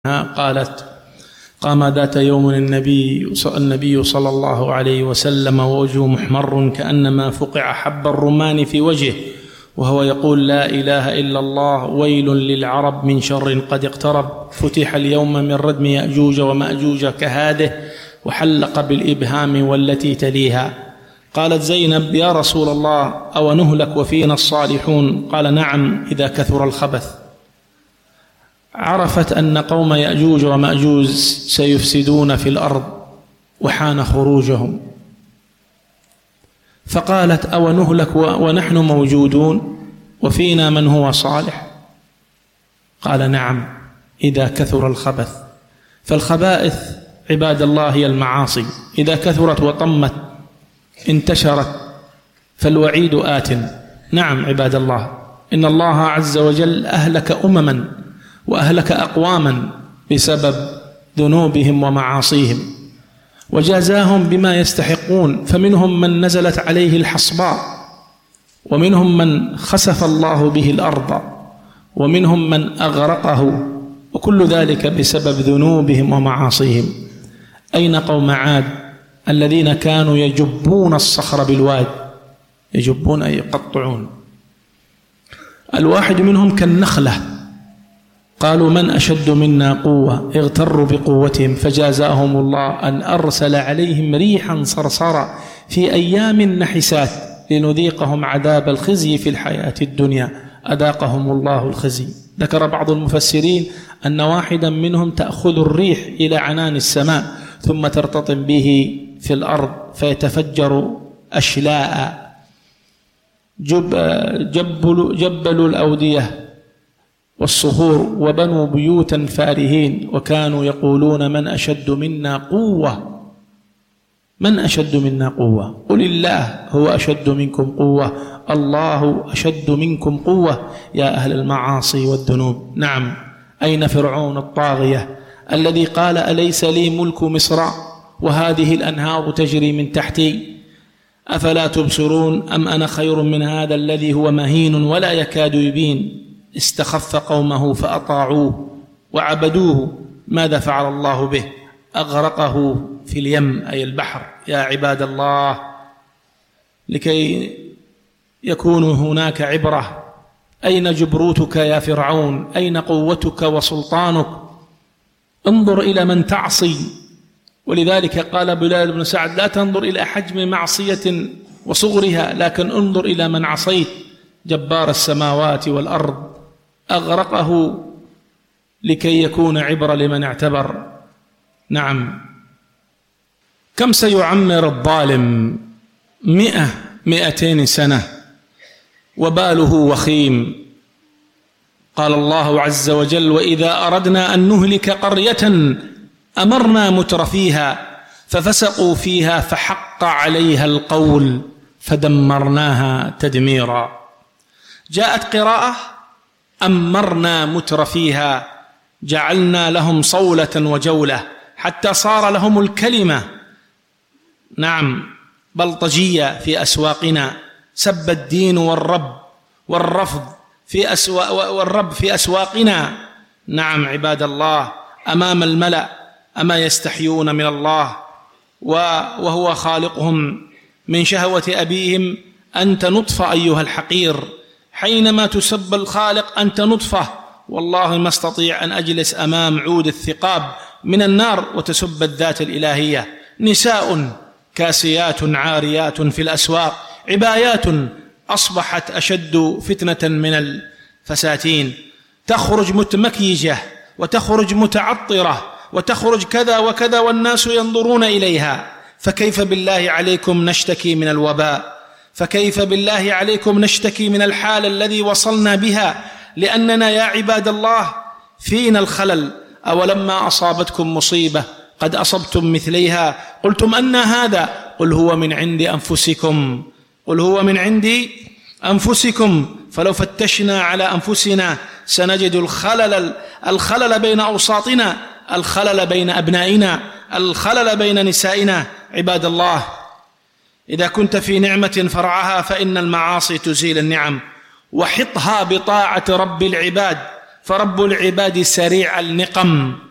قالت: قام ذات يوم النبي صلى الله عليه وسلم ووجهه محمر كأنما فقع حب الرمان في وجهه، وهو يقول: لا إله إلا الله، ويل للعرب من شر قد اقترب، فتح اليوم من ردم يأجوج ومأجوج كهاده، وحلق بالإبهام والتي تليها. قالت زينب: يا رسول الله، أو نهلك وفينا الصالحون؟ قال: نعم، إذا كثر الخبث. عرفت أن قوم يأجوج ومأجوج سيفسدون في الأرض وحان خروجهم، فقالت: أو نهلك ونحن موجودون وفينا من هو صالح؟ قال: نعم، إذا كثر الخبث. فالخبائث عباد الله هي المعاصي، إذا كثرت وطمت انتشرت فالوعيد آت. نعم عباد الله، إن الله عز وجل أهلك أمما وأهلك أقواما بسبب ذنوبهم ومعاصيهم، وجازاهم بما يستحقون، فمنهم من نزلت عليه الحصباء، ومنهم من خسف الله به الأرض، ومنهم من أغرقه، وكل ذلك بسبب ذنوبهم ومعاصيهم. أين قوم عاد الذين كانوا يجبون الصخر بالواد؟ يجبون أي يقطعون. الواحد منهم كالنخلة، قالوا: من أشد منا قوة؟ اغتروا بقوتهم، فجازاهم الله أن أرسل عليهم ريحا صرصرا في أيام نحسات لنذيقهم عذاب الخزي في الحياة الدنيا، أذاقهم الله الخزي. ذكر بعض المفسرين أن واحدا منهم تأخذ الريح إلى عنان السماء ثم ترتطم به في الأرض فيتفجر أشلاء. جبلوا الأودية والصخور وبنوا بيوتا فارهين، وكانوا يقولون: من أشد منا قوة؟ من أشد منا قوة؟ قل الله هو أشد منكم قوة، الله أشد منكم قوة يا أهل المعاصي والذنوب. نعم، أين فرعون الطاغية الذي قال: أليس لي ملك مصر وهذه الأنهار تجري من تحتي؟ أفلا تبصرون؟ أم أنا خير من هذا الذي هو مهين ولا يكاد يبين؟ استخف قومه فأطاعوه وعبدوه، ماذا فعل الله به؟ أغرقه في اليم أي البحر. يا عباد الله، لكي يكون هناك عبرة، أين جبروتك يا فرعون؟ أين قوتك وسلطانك؟ انظر إلى من تعصي. ولذلك قال بلال بن سعد: لا تنظر إلى حجم معصية وصغرها، لكن انظر إلى من عصيت. جبار السماوات والأرض أغرقه لكي يكون عبرة لمن اعتبر. نعم، كم سيعمر الظالم؟ 100-200 سنة وباله وخيم. قال الله عز وجل: وإذا أردنا أن نهلك قرية أمرنا مترفيها ففسقوا فيها فحق عليها القول فدمرناها تدميرا. جاءت قراءة: أمرنا مترفيها، جعلنا لهم صولة وجولة حتى صار لهم الكلمة نعم بلطجية في أسواقنا. سب الدين والرفض في أسواقنا. نعم عباد الله، أمام الملأ، أما يستحيون من الله وهو خالقهم من شهوة أبيهم؟ أنت نطفة أيها الحقير، حينما تسب الخالق أنت نطفة. والله ما استطيع أن أجلس أمام عود الثقاب من النار وتسب الذات الإلهية. نساء كاسيات عاريات في الأسواق، عبايات أصبحت أشد فتنة من الفساتين، تخرج متمكيجة وتخرج متعطرة وتخرج كذا وكذا والناس ينظرون إليها. فكيف بالله عليكم نشتكي من الوباء؟ فكيف بالله عليكم نشتكي من الحال الذي وصلنا بها؟ لأننا يا عباد الله فينا الخلل. أولما أصابتكم مصيبة قد أصبتم مثليها قلتم أن هذا؟ قل هو من عند أنفسكم، قل هو من عند أنفسكم. فلو فتشنا على أنفسنا سنجد الخلل بين أوساطنا، الخلل بين أبنائنا، الخلل بين نسائنا. عباد الله، إذا كنت في نعمة فرعها فإن المعاصي تزيل النعم، وحطها بطاعة رب العباد، فرب العباد سريع النقم.